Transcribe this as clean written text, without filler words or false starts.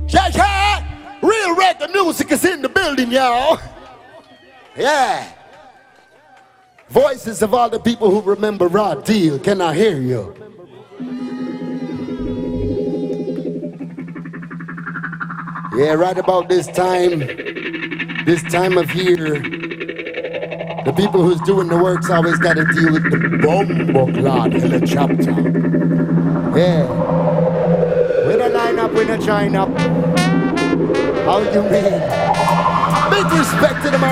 Cha-cha! Real reggae music is in the building, y'all. Yeah. Voices of all the people who remember Rod Deal. Can I hear you? Yeah, right about this time of year, the people who's doing the work's always got to deal with the bombo clot helicopter. Yeah. When I line up, when I join up. How you mean? Big respect to the man.